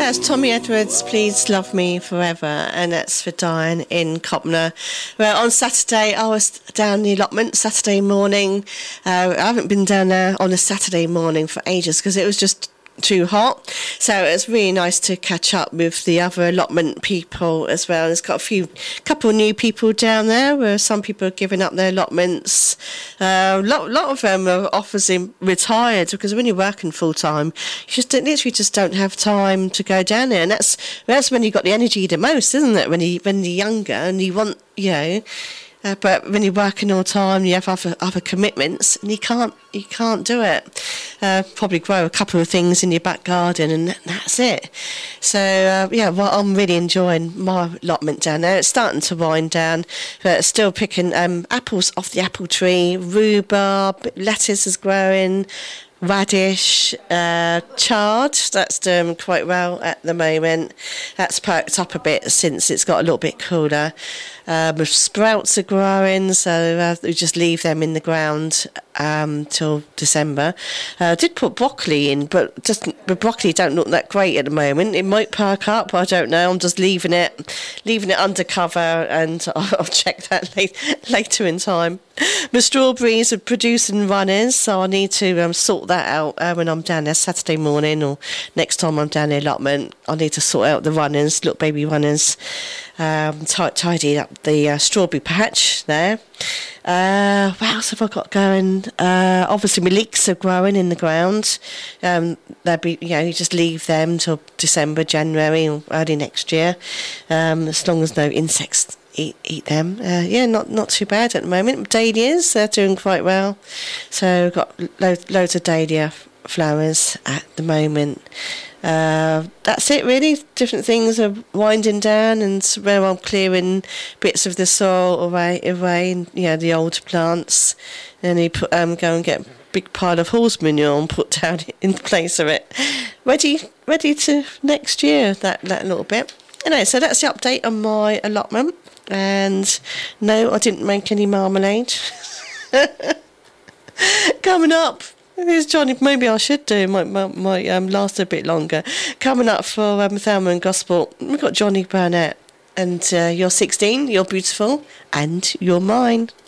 That's Tommy Edwards, Please Love Me Forever, and that's for Diane in Copner. Well, on Saturday, I was down the allotment Saturday morning. I haven't been down there on a Saturday morning for ages because it was just too hot, so it was really nice to catch up with the other allotment people as well. There's got couple of new people down there, where some people are giving up their allotments. Lot of them are obviously retired, because when you're working full time, you literally just don't have time to go down there, and that's when you got the energy the most, isn't it? When you're younger and you want, but when you're working all the time, you have other commitments, and you can't do it. Probably grow a couple of things in your back garden, and that's it. So I'm really enjoying my allotment down there. It's starting to wind down, but still picking apples off the apple tree. Rhubarb, lettuce is growing. Radish, chard, that's doing quite well at the moment. That's perked up a bit since it's got a little bit cooler. Sprouts are growing, so we just leave them in the ground till December. Did put broccoli in, but the broccoli don't look that great at the moment. It might perk up, I don't know. I'm just leaving it under cover, and I'll check that later in time. My strawberries are producing runners, so I need to sort that out when I'm down there Saturday morning, or next time I'm down there allotment. I need to sort out the runners, little baby runners, tidy up the strawberry patch there. What else have I got going? Obviously my leeks are growing in the ground. They'll be, you just leave them till December, January, or early next year, as long as no insects eat them. Not too bad at the moment. Dahlias, they're doing quite well. So got loads of dahlia flowers at the moment. That's it really. Different things are winding down, and where I'm clearing bits of the soil away, and the old plants. Then you go and get a big pile of horse manure and put down in place of it, ready to next year. That little bit. Anyway, so that's the update on my allotment. And no, I didn't make any marmalade. Coming up, here's Johnny. Maybe I should do. Might last a bit longer. Coming up for Thelma and Gospel, we've got Johnny Burnett, and you're 16, you're beautiful, and you're mine.